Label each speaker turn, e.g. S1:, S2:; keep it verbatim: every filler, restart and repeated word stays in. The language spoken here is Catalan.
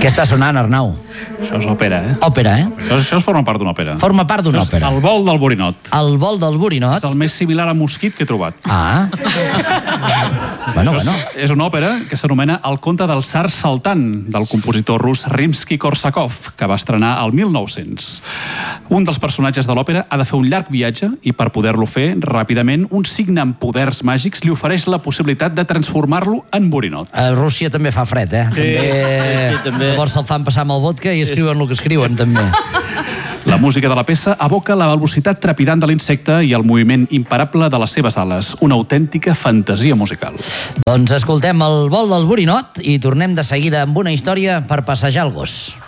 S1: Què està sonant, Arnau?
S2: Això és òpera, eh?
S1: Òpera, eh?
S2: Això, això forma part d'una òpera.
S1: Forma part d'una
S2: Això és
S1: òpera.
S2: El vol del borinot.
S1: El vol del borinot.
S2: És el més similar a mosquit que he trobat.
S1: Ah. Bueno,
S2: Això
S1: bueno.
S2: és, és una òpera que s'anomena El conte del tsar Saltan, del compositor rus Rimsky-Korsakov, que va estrenar el mil nou-cents. Un dels personatges de l'òpera ha de fer un llarg viatge i per poder-lo fer ràpidament, un signe amb poders màgics li ofereix la possibilitat de transformar-lo en borinot.
S1: A Rússia també fa fred, eh?
S3: Sí,
S1: també...
S3: sí, també.
S1: Llavors se'l fan passar amb el vodka i escriuen el que escriuen, també.
S2: La música de la peça evoca la velocitat trepidant de l'insecte i el moviment imparable de les seves ales, una autèntica fantasia musical.
S1: Doncs escoltem el vol del borinot i tornem de seguida amb una història per passejar el gos.